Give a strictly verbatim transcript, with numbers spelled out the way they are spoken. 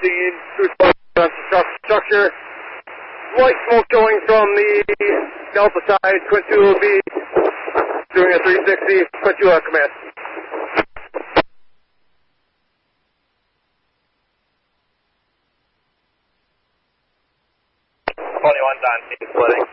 proceed to structure. Light smoke showing from the Delta side. Quint two will be doing a three sixty. Quint two, uh, command. twenty-one's on, keep splitting.